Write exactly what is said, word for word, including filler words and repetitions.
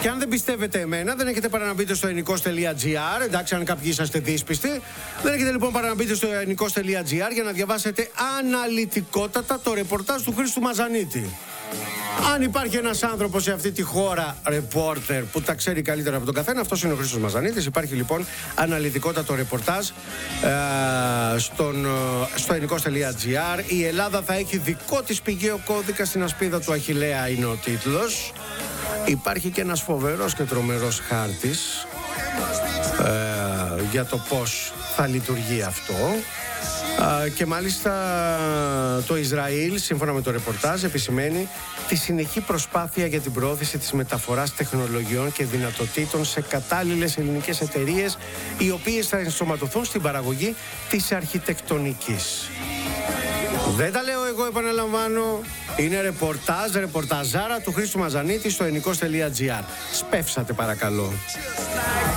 Και αν δεν πιστεύετε εμένα, δεν έχετε παρά να μπείτε στο ενικός τελεία τζι άρ. Εντάξει, αν κάποιοι είσαστε δύσπιστοι, δεν έχετε λοιπόν παρά να μπείτε στο ενικός τελεία τζι άρ για να διαβάσετε αναλυτικότατα το ρεπορτάζ του Χρήστου Μαζανίτη. Αν υπάρχει ένας άνθρωπος σε αυτή τη χώρα, ρεπόρτερ, που τα ξέρει καλύτερα από τον καθένα, αυτός είναι ο Χρήστος Μαζανίτης. Υπάρχει λοιπόν αναλυτικότατο ρεπορτάζ ε, στον, στο ενικός τελεία τζι άρ. Η Ελλάδα θα έχει δικό της πηγαίο κώδικα στην ασπίδα του Αχιλλέα, είναι ο τίτλος. Υπάρχει και ένας φοβερός και τρομερός χάρτης ε, για το πώς θα λειτουργεί αυτό. Uh, και μάλιστα το Ισραήλ, σύμφωνα με το ρεπορτάζ, επισημαίνει τη συνεχή προσπάθεια για την προώθηση της μεταφοράς τεχνολογιών και δυνατοτήτων σε κατάλληλες ελληνικές εταιρείες, οι οποίες θα ενσωματωθούν στην παραγωγή της αρχιτεκτονικής. Δεν τα λέω εγώ, επαναλαμβάνω. Είναι ρεπορτάζ, ρεπορταζάρα του Χρήστου Μαζανίτη στο ενικός τελεία τζι άρ. Σπεύσατε παρακαλώ.